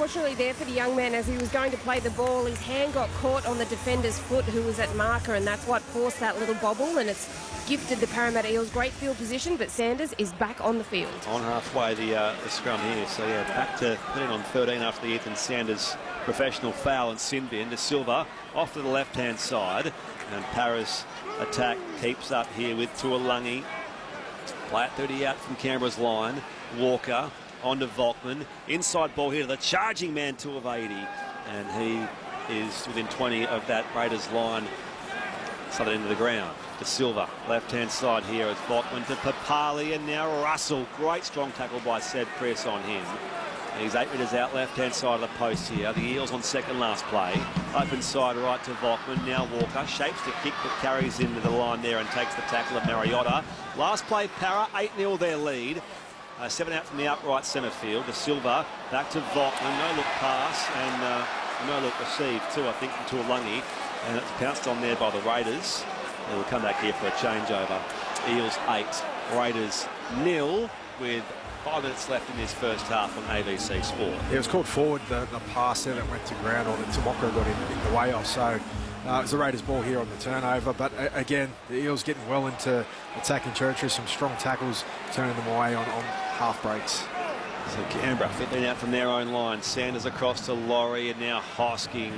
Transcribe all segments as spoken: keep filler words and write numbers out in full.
unfortunately there for the young man as he was going to play the ball. His hand got caught on the defender's foot who was at marker, and that's what forced that little bobble, and it's gifted the Parramatta Eels great field position, but Sanders is back on the field. On halfway the, uh, the scrum here, so yeah, back to thirteen on thirteen after the Ethan Sanders professional foul, and Sinbin to Silva off to the left-hand side, and Para's attack keeps up here with Tuolungi. Play at thirty out from Canberra's line. Walker on to Volkman. Inside ball here to the charging man, Tuivasa, and he is within twenty of that Raiders line, southern end of the ground. To Silva, left-hand side here is Volkman to Papali, and now Russell. Great strong tackle by Seb Chris on him. And he's eight metres out, left-hand side of the post here. The Eels on second last play. Open side right to Volkman. Now Walker shapes the kick but carries into the line there and takes the tackle of Mariota. Last play, Para, eight nil their lead. Uh, seven out from the outright centre field. To Silva, back to Volkman. No look pass and uh, no look received too, I think, from Tuolungi. And it's pounced on there by the Raiders. And we'll come back here for a changeover. Eels eight, Raiders nil, with five minutes left in this first half on A B C Sport. It was called forward, the, the pass there that went to ground, or that Tomoko got in, in the way of. So uh, it was the Raiders ball here on the turnover. But uh, again, the Eels getting well into attacking territory. Some strong tackles, turning them away on, on half breaks. So Canberra fifteen out from their own line. Sanders across to Laurie, and now Hosking.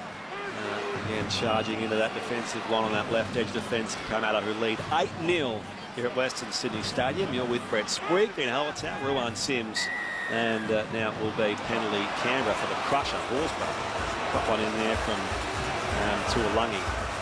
Uh, again, charging into that defensive line on that left edge defence. Parramatta who lead eight nil here at Western Sydney Stadium. You're with Brett Sprigg, Ben Hallertau, Ruan Sims, and uh, now it will be penalty Canberra for the crusher. Horsburgh got one in there from um, Tuolungi.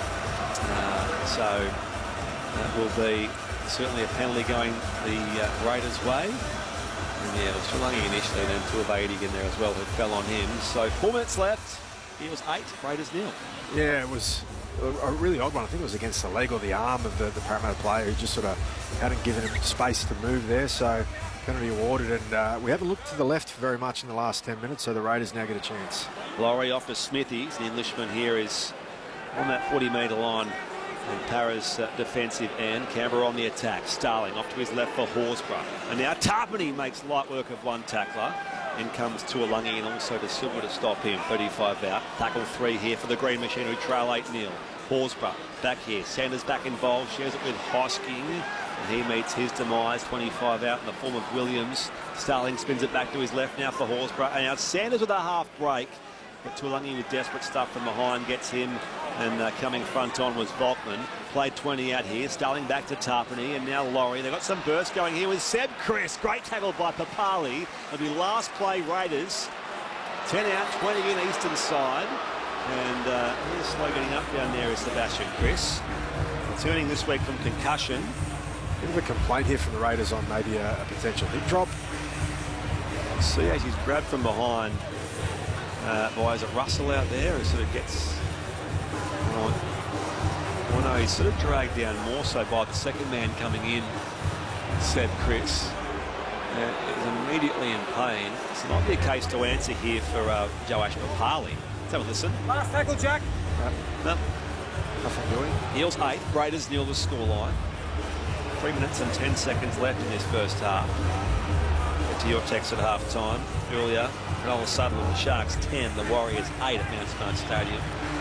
Uh, so that will be certainly a penalty going the uh, Raiders' way. And yeah, it was Tuolungi initially, and then Tuivasa in there as well, who fell on him. So four minutes left. Eels eight, Raiders nil. Yeah, it was a, a really odd one. I think it was against the leg or the arm of the, the Parramatta player, who just sort of hadn't given him space to move there. So penalty awarded, and uh, we haven't looked to the left very much in the last ten minutes, so the Raiders now get a chance. Laurie off to Smithies. The Englishman here is on that forty metre line, and Para's uh, defensive end. Canberra on the attack. Starling off to his left for Horsburgh. And now Tarpany makes light work of one tackler. In comes Tuolungi, and also to Silva to stop him. thirty-five out. Tackle three here for the Green Machine, who trail eight nil. Horsburgh back here. Sanders back involved. Shares it with Hosking. And he meets his demise. twenty-five out in the form of Williams. Starling spins it back to his left now for Horsburgh. And now Sanders with a half break. But Tuolungi with desperate stuff from behind gets him, and uh, coming front on was Volkman. Played twenty out here. Starling back to Tarpany, and now Laurie. They've got some burst going here with Seb Chris. Great tackle by Papali. It'll be last play Raiders. ten out, twenty in eastern side. And uh, he's slow getting up down there is Sebastian Chris. Returning this week from concussion. Bit of a complaint here from the Raiders on maybe a, a potential hip drop. See as he's grabbed from behind uh, by is it Russell out there, who sort of gets on. Well, no, he's sort of dragged down more so by the second man coming in, Seb Chris. Uh, is immediately in pain. It's not be a case to answer here for uh, Joash Papali. Let's have a listen. Last tackle, Jack. No. Nothing doing. Eels eight, Raiders nil the scoreline. Three minutes and ten seconds left in this first half. Get to your text at half time earlier. Noel Sutherland, the Sharks ten, the Warriors eight at Mount Stone Stadium.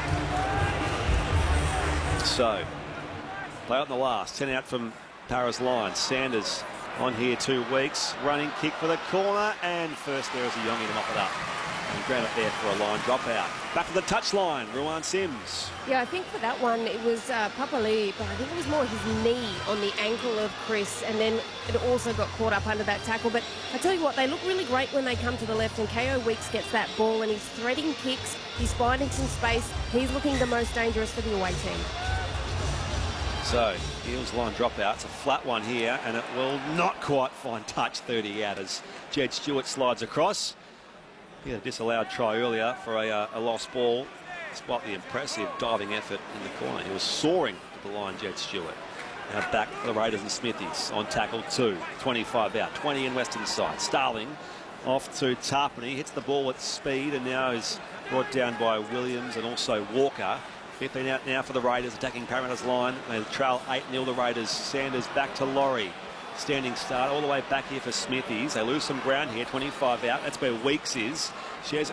So, play out in the last. ten out from Para's line. Sanders on here two weeks. Running kick for the corner, and first there is a Yongi to mop it up. And ground it there for a line dropout. Back to the touchline, Ruan Sims. Yeah, I think for that one it was uh, Papali, but I think it was more his knee on the ankle of Chris, and then it also got caught up under that tackle. But I tell you what, they look really great when they come to the left, and K O Weeks gets that ball and he's threading kicks, he's finding some space, he's looking the most dangerous for the away team. So, Eels line dropout. It's a flat one here, and it will not quite find touch thirty out as Jed Stewart slides across. He had a disallowed try earlier for a, uh, a lost ball, despite the impressive diving effort in the corner. He was soaring to the line, Jed Stewart. Now back for the Raiders and Smithies on tackle two. twenty-five out, twenty in Western side. Starling off to Tarpany, hits the ball at speed, and now is brought down by Williams and also Walker. fifteen out now for the Raiders, attacking Parramatta's line. They trail eight nil the Raiders. Sanders back to Laurie. Standing start all the way back here for Smithies. They lose some ground here, twenty-five out. That's where Weeks is. Shares it